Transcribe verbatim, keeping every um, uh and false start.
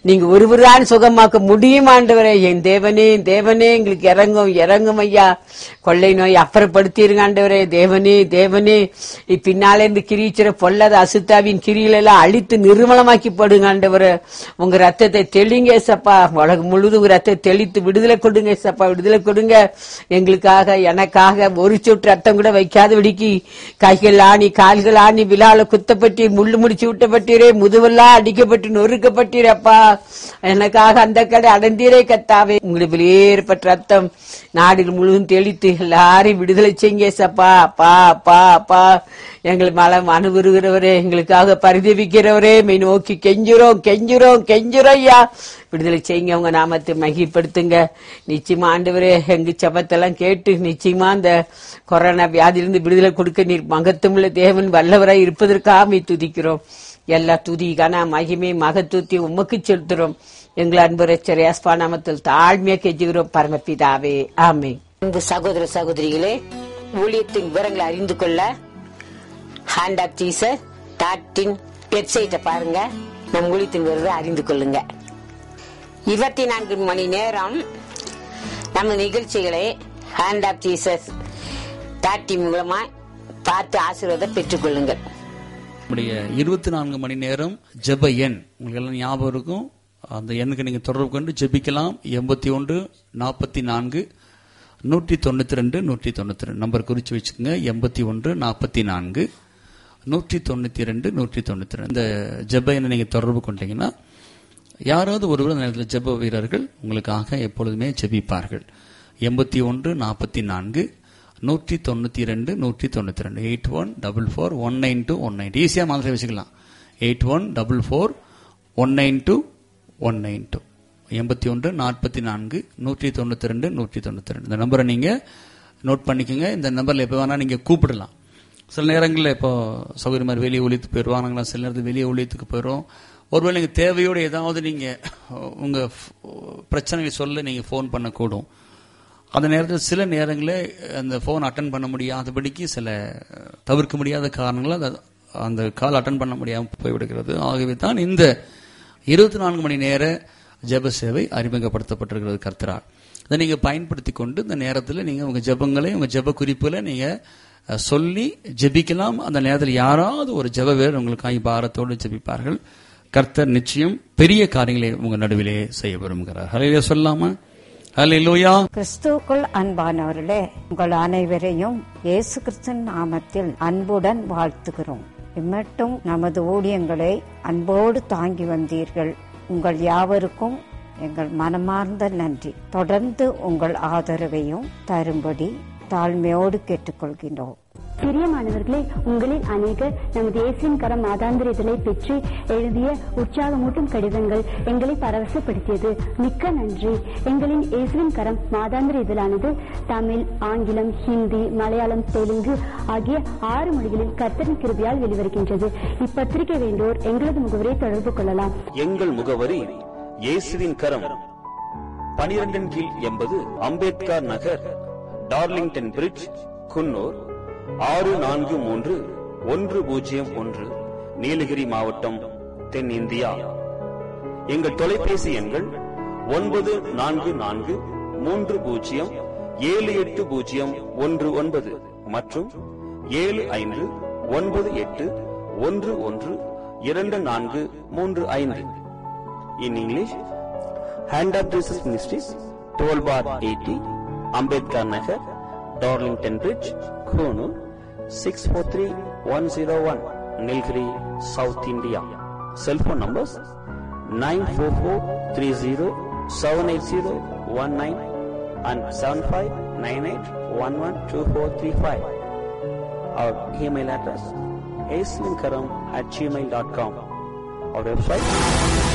நீங்க ஒருவர்தான் சுகமாக்க முடியும் ஆண்டவரே. என் தேவனே தேவனே எங்களுக்கு இறங்கும் இறங்கும் ஐயா. கொள்ளை நோய் அப்புறப்படுத்திருங்க ஆண்டவரே. தேவனே தேவனே பின்னாலே இருந்து கிரீச்சிற பொல்லாத அசுத்தாவின் கிரிகள் எல்லாம் அழித்து நிர்மலமாக்கி போடுங்க ஆண்டவரே. உங்க ரத்தத்தை தெளிங்க ஏசப்பா. உலகம் முழுதும் உங்க ரத்தத்தை தெளித்து விடுதலை கொடுங்க ஏசப்பா. விடுதலை கொடுங்க எங்களுக்காக, எனக்காக. ஒரு சொட்டு ரத்தம் கூட வைக்காத விடிக்கி கைகள் ஆணி கால்கள் ஆணி விழால குத்தப்பட்டீர், முள்ளு முடிச்சு விட்டப்பட்டீரே, முதுவெல்லாம் அடிக்கப்பட்டு நொறுக்கப்பட்டீரப்பா. எனக்காக அந்த கடை அடைந்தீரே கத்தாவே. உங்களுக்கு ஏற்பட்ட ரத்தம் நாடு முழுவதும் தெளித்து எல்லாரையும் விடுதலை செய்யுங்க ஏசப்பா. அப்பா அப்பா அப்பா எங்களை மலம் அனுபவிக்கிறவரே, எங்களுக்காக பரிதவிக்கிறவரே, மெய் நோக்கி கெஞ்சுறோம் கெஞ்சுறோம் கெஞ்சுறோம் ஐயா. விடுதலை செய்யுங்க, உங்க நாமத்தை மகிப்படுத்துங்க. நிச்சயமா ஆண்டவரே எங்க சபத்தெல்லாம் கேட்டு நிச்சயமா அந்த கொரோனா வியாதியிலிருந்து விடுதலை கொடுக்க நீர் மகத்துவமுள்ள தேவன் வல்லவராய் இருப்பதற்காக துதிக்கிறோம். எல்லா துதி கன மகிமை மகத்துவத்தை உமக்கு செலுத்துறோம். எங்கள் அன்பு ரட்சகர் இயேசுவா நாமத்தில் தாழ்மையா கெஞ்சுகிறோம் பரமபிதாவே, ஆமென். அன்பு சகோதர சகோதரிகளே, ஊழியத்தின் விவரங்களை அறிந்து கொள்ள hand of Jesus dot in வெப்சைட்டை பாருங்க. நம் ஊழியத்தின் விவரத்தை அறிந்து கொள்ளுங்க. இருபத்தி நான்கு மணி நேரம் நம்ம நிகழ்ச்சிகளை hand of Jesus dot in மூலமா பார்த்து ஆசீர்வாதம் பெற்றுக் கொள்ளுங்கள். நம்முடைய இருபத்தி நான்கு மணி நேரம் ஜெப எண் உங்களுக்கு எல்லாம் ஞாபகம் இருக்கும். அந்த எண்ணுக்கு நீங்க தொடர்பு கொண்டு ஜெபிக்கலாம். எண்பத்தி ஒன்று நாற்பத்தி நான்கு நூற்றி தொண்ணூத்தி ரெண்டு நூற்றி தொண்ணூத்தி ரெண்டு நம்பர் குறிச்சு வச்சுக்கோங்க. எண்பத்தி ஒன்று நாற்பத்தி நான்கு நூற்றி தொண்ணூத்தி ரெண்டு நூற்றி தொண்ணூத்தி ரெண்டு இந்த ஜெப எண்ணை நீங்க தொடர்பு கொண்டீங்கன்னா யாராவது ஒருவர் அந்த நேரத்தில் ஜெப வீரர்கள் உங்களுக்காக எப்பொழுதுமே ஜெபிப்பார்கள். எண்பத்தி ஒன்று நாற்பத்தி நான்கு நூற்றி தொண்ணூத்தி ரெண்டு நூற்றி தொண்ணூத்தி ரெண்டு eight one double four one nine two one nine ஈஸியா மாதிரி வச்சுக்கலாம். Eight one double four one nine two one nine two எண்பத்தி ஒன்று நாற்பத்தி நான்கு நூற்றி தொண்ணூத்தி ரெண்டு நூற்றி தொண்ணூத்தி ரெண்டு இந்த நம்பரை நீங்க நோட் பண்ணிக்கோங்க. இந்த நம்பர்ல எப்ப வேணா நீங்க கூப்பிடலாம். சில நேரங்களில் இப்போ சௌகரியமா வெளியே ஒழித்து போயிடுவாங்களா, சில நேரத்தில் வெளியே ஒழித்துக்கு போயிடும். ஒருவேளை நீங்க தேவையோடு ஏதாவது நீங்க உங்க பிரச்சனையை சொல்ல நீங்க போன் பண்ணக்கூடும். அந்த நேரத்தில் சில நேரங்களில் அந்த போன் அட்டன் பண்ண முடியாதபடிக்கு சில தவிர்க்க முடியாத காரணங்களால் அந்த கால் அட்டன் பண்ண முடியாமல் போய்விடுகிறது. ஆகவே தான் இந்த இருபத்தி நான்கு மணி நேர ஜெப சேவை அறிமுகப்படுத்தப்பட்டிருக்கிறது கர்த்தரால். இதை நீங்க பயன்படுத்தி கொண்டு இந்த நேரத்தில் நீங்க உங்க ஜெபங்களை உங்க ஜெப குறிப்புகளை நீங்க சொல்லி ஜெபிக்கலாம். அந்த நேரத்தில் யாராவது ஒரு ஜெப வீரர் உங்களுக்காக பாரத்தோடு ஜெபிப்பார்கள். கர்த்தர் நிச்சயம் பெரிய காரியங்களை உங்க நடுவிலே செய்ய விரும்புகிறார். ஹல்லேலூயா சொல்லாமா? ஹல்லேலூயா. கிறிஸ்துவுக்குள் அன்பானவர்களே, உங்கள் அனைவரையும் இயேசு கிறிஸ்துவின் நாமத்தில் அன்புடன் வாழ்த்துகிறோம். இம்மட்டும் நமது ஊழியங்களை அன்போடு தாங்கி வந்தீர்கள். உங்கள் யாவருக்கும் எங்கள் மனமார்ந்த நன்றி. தொடர்ந்து உங்கள் ஆதரவையும் தரும்படி தாழ்மையோடு கேட்டுக்கொள்கின்றோம். பிரியமானவர்களே, உங்களில் அநேகர் நமது இயேசுவின் கரம் மாதாந்திர இதழை பெற்று எழுதிய உற்சாகமூட்டும் கடிதங்கள் எங்களை பரவசப்படுத்தியது. மிக்க நன்றி. எங்களின் இயேசுவின் கரம் மாதாந்திர இதழானது தமிழ், ஆங்கிலம், ஹிந்தி, மலையாளம், தெலுங்கு ஆகிய ஆறு மொழிகளில் கர்த்தரின் கிருபையால் வெளிவருகின்றது. இப்பத்திரிகை வேண்டோர் எங்களது முகவரியை தொடர்பு கொள்ளலாம். எங்கள் முகவரி இயேசுவின் கரம், பனிரெண்டின் கீழ் எண்பது அம்பேத்கர் நகர், டார்லிங்டன் பிரிட்ஜ், குன்னூர் ஆறு நான்கு மூன்று ஒன்று பூஜ்ஜியம் ஒன்று, நீலகிரி மாவட்டம், தென் இந்தியா. எங்கள் தொலைபேசி எண்கள் ஒன்பது நான்கு நான்கு மூன்று பூஜ்ஜியம் ஏழு எட்டு பூஜ்ஜியம் ஒன்று ஒன்பது மற்றும் ஏழு ஐந்து ஒன்பது எட்டு ஒன்று ஒன்று இரண்டு நான்கு மூன்று ஐந்து. In English, hand of Jesus ministries, twelve bar eighty, Ambedkar Nagar, Darlington bridge, Coonoor six four three one zero one, Nilgiri, South India. Cell phone numbers nine four four three zero seven eight zero one nine and seven five nine eight one one two four three five. Our email address aislinkaram at gmail dot com. Our website